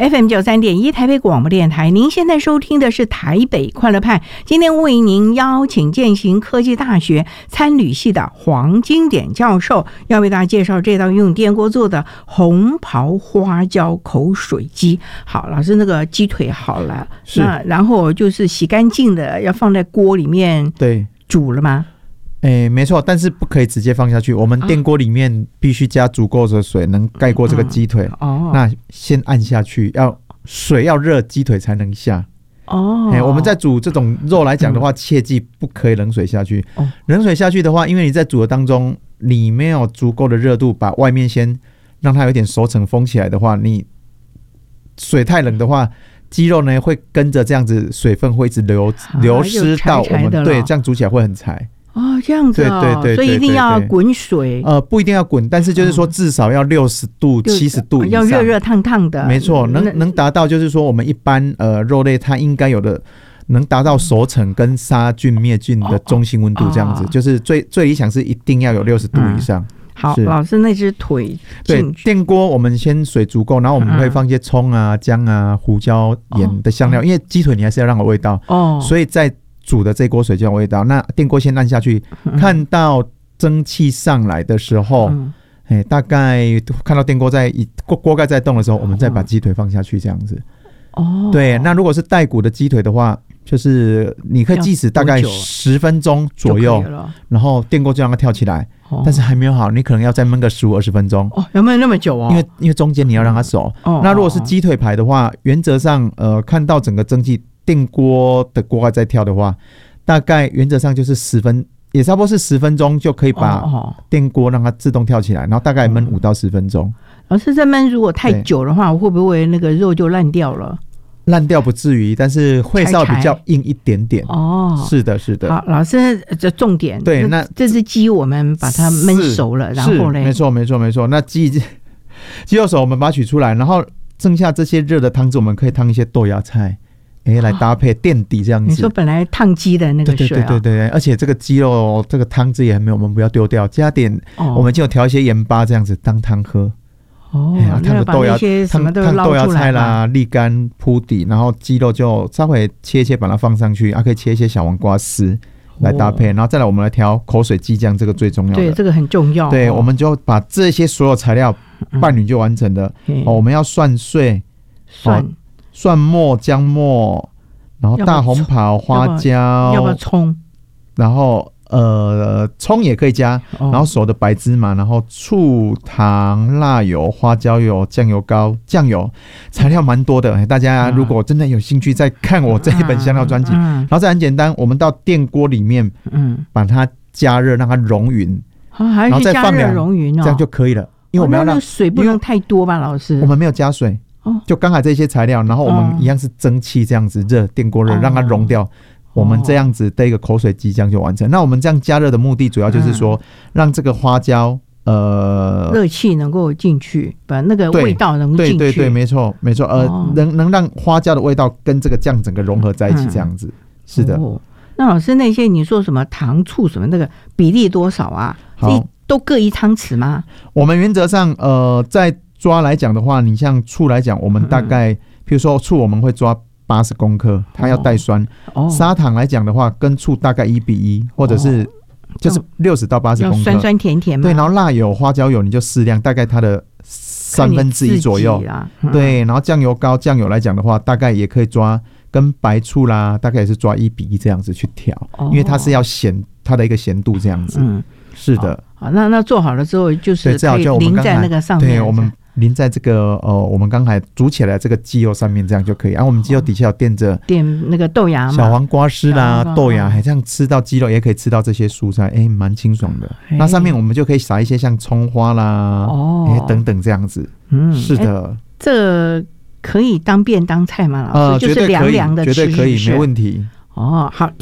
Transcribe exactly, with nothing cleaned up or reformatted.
F M 九三点一台北广播电台。您现在收听的是台北快乐派，今天为您邀请健行科技大学餐旅系的黄金典教授，要为大家介绍这道用电锅做的红袍花椒口水鸡。好，老师，那个鸡腿好了，那然后就是洗干净的，要放在锅里面，对，煮了吗？ 欸、没错，但是不可以直接放下去。我们电锅里面必须加足够的水，能盖过这个鸡腿。哦，那先按下去，要水要热，鸡腿才能下。哦，欸、我们在煮这种肉来讲的话，嗯、切记不可以冷水下去。哦，冷水下去的话，因为你在煮的当中，你没有足够的热度，把外面先让它有点熟成封起来的话，你水太冷的话。鸡肉呢会跟着这样子水分会一直流流失到我们，对，这样煮起来会很柴。哦，这样子哦，对对 对, 对, 对，所以一定要滚水。呃，不一定要滚，但是就是说至少要六十度、七十度以上，要热热烫烫的。没错，能能达到就是说我们一般呃肉类它应该有的，能达到熟成跟杀菌灭菌的中性温度，这样子，哦哦、就是最最理想是一定要有六十度以上。嗯，好，老师，那只腿对电锅，我们先水足够，然后我们会放一些葱啊、姜啊、胡椒、盐的香料，哦、因为鸡腿你还是要让有味道哦，所以在煮的这锅水就有味道。那电锅先按下去，嗯、看到蒸汽上来的时候，嗯欸、大概看到电锅在锅锅盖在动的时候，我们再把鸡腿放下去，这样子。哦，对，那如果是带骨的鸡腿的话。就是你可以计时大概十分钟左右，然后电锅就让它跳起来，哦、但是还没有好，你可能要再焖个十五二十分钟。哦，有没有那么久哦？因为因为中间你要让它熟。哦，那如果是鸡腿排的话，原则上呃看到整个蒸汽电锅的锅盖在跳的话，大概原则上就是十分，也差不多是十分钟就可以把电锅让它自动跳起来，然后大概焖五到十分钟。老师，这焖如果太久的话，会不会那个肉就烂掉了？烂掉不至于，但是会稍微比较硬一点点。哦，是的，是的。好，老师，这重点。对，那这只鸡我们把它焖熟了，然后嘞，没错，没错，没错。那鸡鸡肉熟，我们把它取出来，然后剩下这些热的汤汁，我们可以烫一些豆芽菜，哎、欸，来搭配垫底这样子。你说本来烫鸡的那个水、啊，对对对对对，而且这个鸡肉这个汤汁也还没有，我们不要丢掉，加点，哦、我们就调一些盐巴这样子当汤喝。哦，烫个豆芽，烫烫豆芽菜啦，沥干铺底，然后鸡肉就稍微切一切，把它放上去，啊，可以切一些小黄瓜丝来搭配，哦、然后再来我们来调口水鸡酱，这个最重要的，对，这个很重要。对，哦、我们就把这些所有材料拌匀就完成了。嗯哦、我们要蒜碎，蒜、哦、蒜末、姜末，然后大红袍、花椒，要不要葱？然后。呃，葱也可以加，然后熟的白芝麻，然后醋、糖、辣油、花椒油、酱油膏、酱油，材料蛮多的。大家如果真的有兴趣，再看我这一本香料专辑。然后再很简单，我们到电锅里面，嗯，把它加热，让它溶匀，然后再放凉，溶匀哦，这样就可以了。因为我们要让水不能太多吧，老师？我们没有加水，就刚才这些材料，然后我们一样是蒸汽这样子热，电锅热，让它溶掉。我们这样子的一个口水鸡酱就完成。那我们这样加热的目的，主要就是说，让这个花椒呃热气能够进去，把那个味道能进去。对对对，没错没错，呃，哦、能能让花椒的味道跟这个酱整个融合在一起，这样子。嗯、是的、哦。那老师，那些你说什么糖醋什么那个比例多少啊？好，都各一汤匙吗？我们原则上呃，在抓来讲的话，你像醋来讲，我们大概，嗯、譬如说醋，我们会抓。八十公克，它要带酸。哦，砂糖来讲的话，跟醋大概一比一，或者是就是六十到八十公克，酸酸甜甜嘛。对，然后辣油、花椒油你就适量，大概它的三分之一左右。嗯、对，然后酱油膏、酱油来讲的话，大概也可以抓跟白醋啦，大概也是抓一比一这样子去调，哦、因为它是要咸它的一个咸度这样子。嗯，是的。好，那那做好了之后，就是可以淋在那个上面。对，我们。淋在这个呃，我们刚才煮起来的这个鸡肉上面，这样就可以。然、啊、后我们鸡肉底下有垫着垫那个豆芽嘛，小黄瓜丝啦、豆芽，还这样吃到鸡肉，也可以吃到这些蔬菜，哎，蛮清爽的。那上面我们就可以撒一些像葱花啦，哦，哎等等这样子。嗯，是的，这可以当便当菜吗？老师，呃、就是凉凉的吃，绝对可以，没问题。哦，好。